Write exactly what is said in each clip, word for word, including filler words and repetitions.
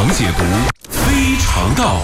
常解读，非常道。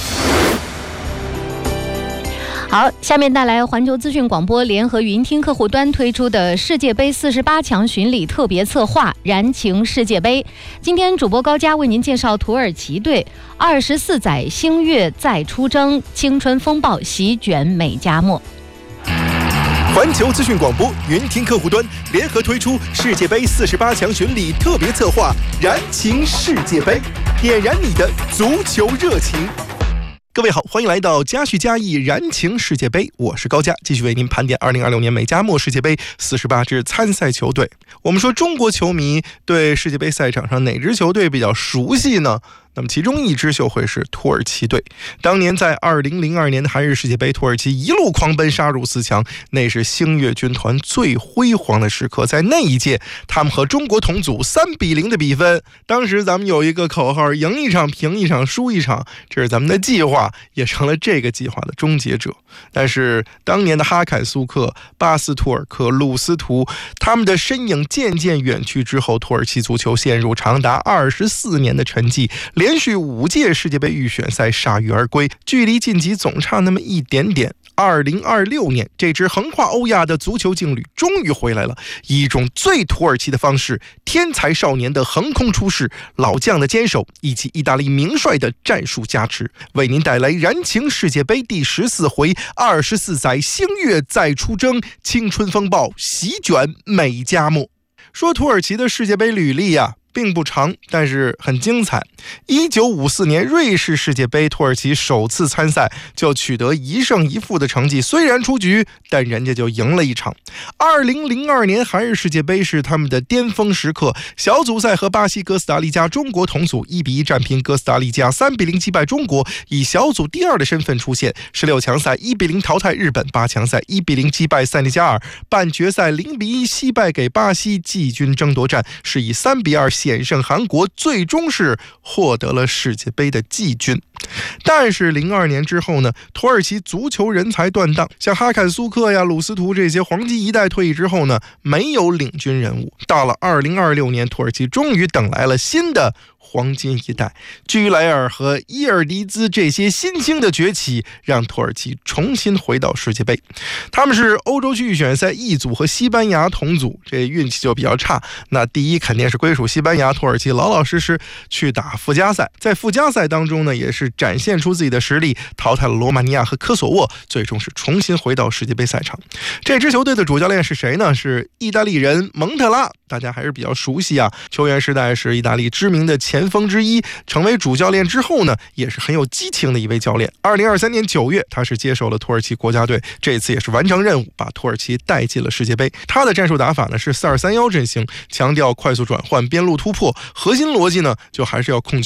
好，下面带来环球资讯广播联合云听客户端推出的世界杯四十八强巡礼特别策划燃情世界杯。今天主播高佳为您介绍土耳其队二十四载星月再出征，青春风暴席卷美加墨。 环球资讯广播云听客户端联合推出世界杯四十八强巡礼特别策划燃情世界杯，点燃你的足球热情。各位好，欢迎来到嘉叙嘉义燃情世界杯，我是高佳，继续为您盘点二零二六年美加墨世界杯四十八支参赛球队。我们说中国球迷对世界杯赛场上哪支球队比较熟悉呢？那么其中一支就会是土耳其队。当年在二零零二年的韩日世界杯，土耳其一路狂奔杀入四强，那是星月军团最辉煌的时刻。在那一届，他们和中国同组三比零的比分。当时咱们有一个口号，赢一场平一场输一场，这是咱们的计划，也成了这个计划的终结者。但是当年的哈坎苏克、巴斯图尔克、鲁斯图，他们的身影渐渐远去之后，土耳其足球陷入长达二十四年的沉寂，连续五届世界杯预选赛铩羽而归，距离晋级总差那么一点点。二零二六年，这支横跨欧亚的足球劲旅终于回来了，以一种最土耳其的方式，天才少年的横空出世，老将的坚守，以及意大利名帅的战术加持，为您带来燃情世界杯第十四回二十四载星月再出征，青春风暴席卷美加墨。说土耳其的世界杯履历啊并不长，但是很精彩。一九五四年瑞士世界杯，土耳其首次参赛就取得一胜一负的成绩，虽然出局，但人家就赢了一场。二零零二年韩日世界杯是他们的巅峰时刻，小组赛和巴西、哥斯达黎加、中国同组，一比一战平哥斯达黎加，三比零击败中国，以小组第二的身份出现。十六强赛一比零淘汰日本，八强赛一比零击败塞内加尔，半决赛零比一惜败给巴西，季军争夺战是以三比二险胜韩国，最终是获得了世界杯的季军。但是零二年之后呢，土耳其足球人才断档，像哈坎苏克呀、鲁斯图这些黄金一代退役之后呢，没有领军人物。到了二零二六年，土耳其终于等来了新的黄金一代，居莱尔和伊尔迪兹这些新星的崛起，让土耳其重新回到世界杯。他们是欧洲区预选赛 E 组和西班牙同组，这运气就比较差。那第一肯定是归属西班牙，土耳其老老实实去打附加赛。在附加赛当中呢，也是展现出自己的实力，淘汰了罗马尼亚和科索沃，最终是重新回到世界杯赛场。这支球队的主教练是谁呢？是意大利人蒙特拉，大家还是比较熟悉啊。球员时代是意大利知名的前锋之一，成为主教练之后呢，也是很有激情的一位教练。二零二三年九月，他是接手了土耳其国家队，这次也是完成任务，把土耳其带进了世界杯。他的战术打法呢是四二三一阵型，强调快速转换、边路突破，核心逻辑呢就还是要控制